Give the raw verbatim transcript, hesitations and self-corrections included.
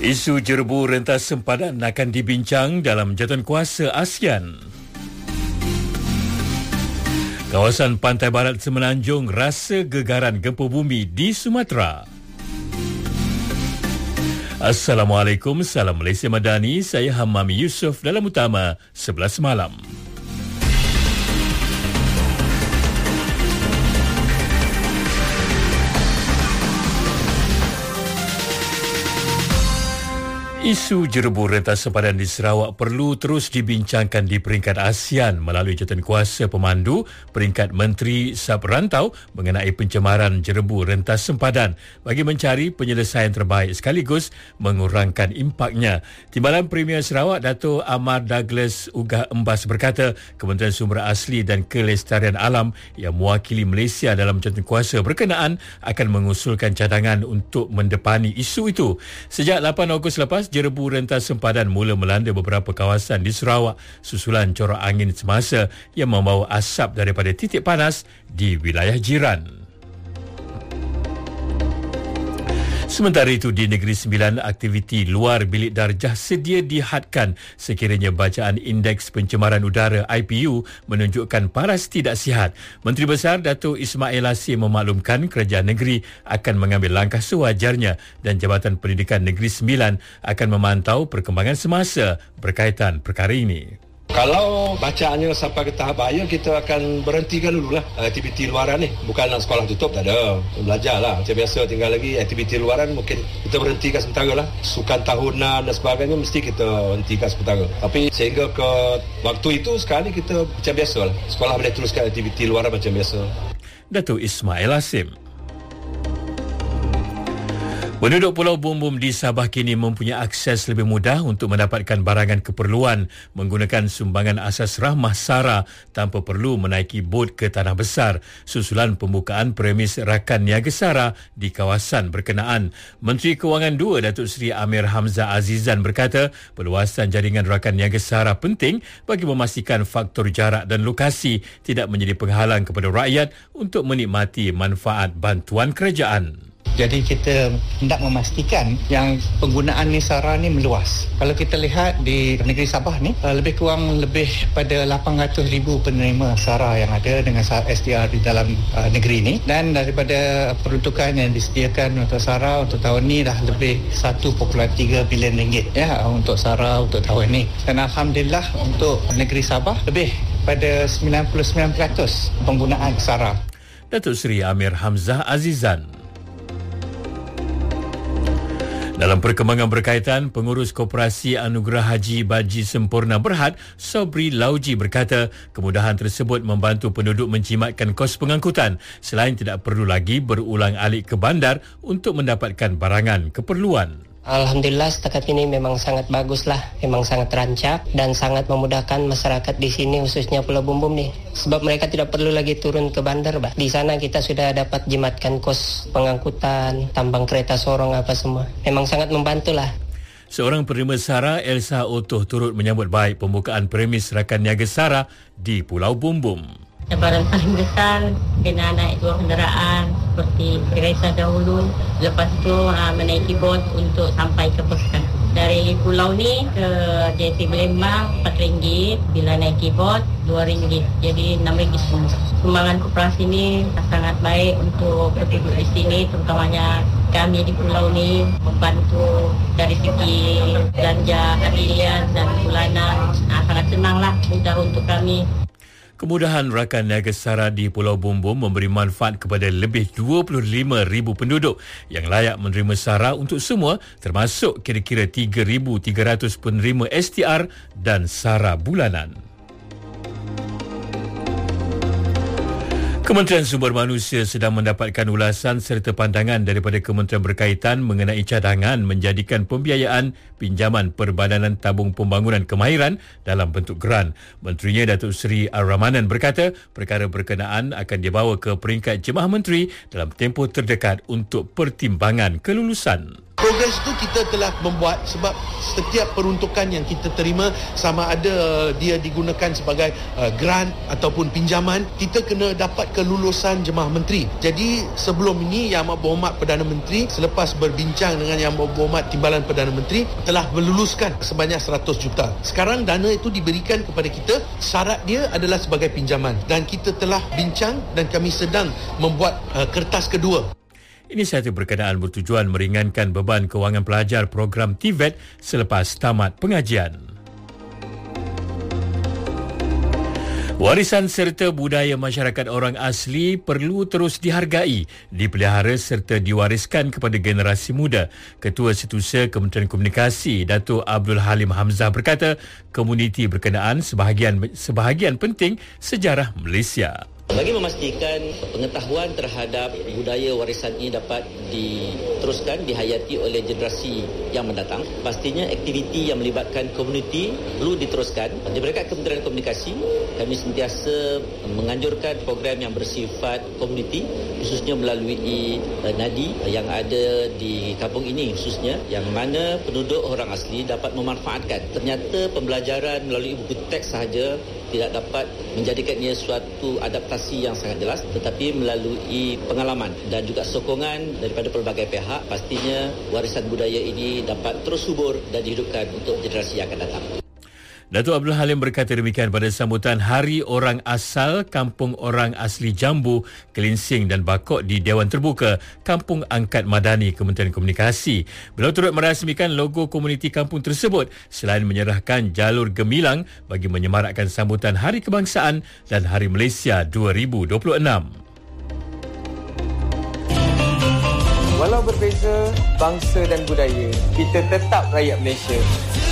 Isu jerebu rentas sempadan akan dibincang dalam jadualkuasa ASEAN. Kawasan pantai barat Semenanjung rasa gegaran gempa bumi di Sumatera. Assalamualaikum, salam Malaysia Madani. Saya Hamami Yusof dalam Utama sebelas malam. Isu jerebu rentas sempadan di Sarawak perlu terus dibincangkan di peringkat ASEAN melalui jadualkuasa pemandu peringkat Menteri Sub-Rantau mengenai pencemaran jerebu rentas sempadan bagi mencari penyelesaian terbaik sekaligus mengurangkan impaknya. Timbalan Premier Sarawak Dato' Amar Douglas Ugah Embas berkata Kementerian Sumber Asli dan Kelestarian Alam yang mewakili Malaysia dalam jadualkuasa berkenaan akan mengusulkan cadangan untuk mendepani isu itu. Sejak lapan Ogos lepas, jerebu rentas sempadan mula melanda beberapa kawasan di Sarawak susulan corak angin semasa yang membawa asap daripada titik panas di wilayah jiran. Sementara itu, di Negeri Sembilan, aktiviti luar bilik darjah sedia dihadkan sekiranya bacaan Indeks Pencemaran Udara I P U menunjukkan paras tidak sihat. Menteri Besar Dato' Ismail Hasim memaklumkan kerajaan negeri akan mengambil langkah sewajarnya dan Jabatan Pendidikan Negeri Sembilan akan memantau perkembangan semasa berkaitan perkara ini. Kalau bacaannya sampai ke tahap bahaya, kita akan berhentikan dululah aktiviti luaran ni. Bukan nak sekolah tutup, tak ada. Belajarlah macam biasa, tinggal lagi aktiviti luaran mungkin kita berhentikan sementara lah. Sukan tahunan dan sebagainya mesti kita hentikan sementara. Tapi sehingga ke waktu itu sekali kita macam biasa lah. Sekolah boleh teruskan aktiviti luaran macam biasa. Dato' Ismail Hasim. Penduduk Pulau Bumbum di Sabah kini mempunyai akses lebih mudah untuk mendapatkan barangan keperluan menggunakan sumbangan asas rahmah SARA tanpa perlu menaiki bot ke Tanah Besar susulan pembukaan premis Rakan Niaga SARA di kawasan berkenaan. Menteri Kewangan dua Datuk Seri Amir Hamzah Azizan berkata perluasan jaringan Rakan Niaga SARA penting bagi memastikan faktor jarak dan lokasi tidak menjadi penghalang kepada rakyat untuk menikmati manfaat bantuan kerajaan. Jadi kita hendak memastikan yang penggunaan ni SARA ni meluas. Kalau kita lihat di negeri Sabah ni, lebih kurang lebih pada lapan ratus ribu penerima SARA yang ada dengan S D R di dalam uh, negeri ni. Dan daripada peruntukan yang disediakan untuk SARA untuk tahun ni dah lebih satu perpuluhan tiga bilion ringgit ya untuk SARA untuk tahun ni. Dan Alhamdulillah untuk negeri Sabah lebih pada sembilan puluh sembilan peratus penggunaan SARA. Datuk Seri Amir Hamzah Azizan. Dalam perkembangan berkaitan, Pengurus Koperasi Anugerah Haji Baji Sempurna Berhad, Sobri Lauji berkata kemudahan tersebut membantu penduduk menjimatkan kos pengangkutan selain tidak perlu lagi berulang-alik ke bandar untuk mendapatkan barangan keperluan. Alhamdulillah setakat ini memang sangat baguslah, memang sangat rancak dan sangat memudahkan masyarakat di sini khususnya Pulau Bumbum ni. Sebab mereka tidak perlu lagi turun ke bandar, bah. Di sana kita sudah dapat jimatkan kos pengangkutan, tambang kereta sorong apa semua. Memang sangat membantulah. Seorang penerima SARA, Elsa Otoh, turut menyambut baik pembukaan premis Rakan Niaga SARA di Pulau Bumbum. Cabaran paling besar kena naik dua kenderaan seperti kereta dahulu, lepas tu uh, menaiki bot untuk sampai ke Pekan. Dari pulau ni ke J T Belembang empat ringgit, bila naiki bot dua ringgit, jadi enam ringgit semua. Sumbangan koperasi ni sangat baik untuk penduduk di sini, terutamanya kami di pulau ni, membantu dari segi belanja harian dan bulanan. Nah, sangat senanglah, mudah untuk kami. Kemudahan Rakan Niaga SARA di Pulau Bumbum memberi manfaat kepada lebih dua puluh lima ribu penduduk yang layak menerima SARA untuk semua, termasuk kira-kira tiga ribu tiga ratus penerima S T R dan SARA bulanan. Kementerian Sumber Manusia sedang mendapatkan ulasan serta pandangan daripada kementerian berkaitan mengenai cadangan menjadikan pembiayaan pinjaman Perbadanan Tabung Pembangunan Kemahiran dalam bentuk geran. Menterinya Datuk Seri Ar-Rahmanan berkata perkara berkenaan akan dibawa ke peringkat Jemaah Menteri dalam tempoh terdekat untuk pertimbangan kelulusan. Progres itu kita telah membuat sebab setiap peruntukan yang kita terima, sama ada dia digunakan sebagai uh, grant ataupun pinjaman, kita kena dapat kelulusan jemaah menteri. Jadi sebelum ini Yang Amat Berhormat Perdana Menteri selepas berbincang dengan Yang Amat Berhormat Timbalan Perdana Menteri telah meluluskan sebanyak seratus juta. Sekarang dana itu diberikan kepada kita, syarat dia adalah sebagai pinjaman, dan kita telah bincang dan kami sedang membuat uh, kertas kedua. Inisiatif berkenaan bertujuan meringankan beban kewangan pelajar program T V E T selepas tamat pengajian. Warisan serta budaya masyarakat orang asli perlu terus dihargai, dipelihara serta diwariskan kepada generasi muda. Ketua Setiausaha Kementerian Komunikasi, Datuk Abdul Halim Hamzah berkata, komuniti berkenaan sebahagian sebahagian penting sejarah Malaysia. Bagi memastikan pengetahuan terhadap budaya warisan ini dapat diteruskan, dihayati oleh generasi yang mendatang, pastinya aktiviti yang melibatkan komuniti perlu diteruskan. Di berkat Kementerian Komunikasi, kami sentiasa menganjurkan program yang bersifat komuniti, khususnya melalui nadi yang ada di kampung ini, khususnya yang mana penduduk orang asli dapat memanfaatkan. Ternyata pembelajaran melalui buku teks sahaja tidak dapat menjadikannya suatu adaptasi yang sangat jelas, tetapi melalui pengalaman dan juga sokongan daripada pelbagai pihak, pastinya warisan budaya ini dapat terus subur dan dihidupkan untuk generasi yang akan datang. Datuk Abdul Halim berkata demikian pada sambutan Hari Orang Asal Kampung Orang Asli Jambu, Kelinsing dan Bakok di Dewan Terbuka Kampung Angkat Madani Kementerian Komunikasi. Beliau turut merasmikan logo komuniti kampung tersebut selain menyerahkan jalur gemilang bagi menyemarakkan sambutan Hari Kebangsaan dan Hari Malaysia dua ribu dua puluh enam. Walau berbeza bangsa dan budaya, kita tetap rakyat Malaysia.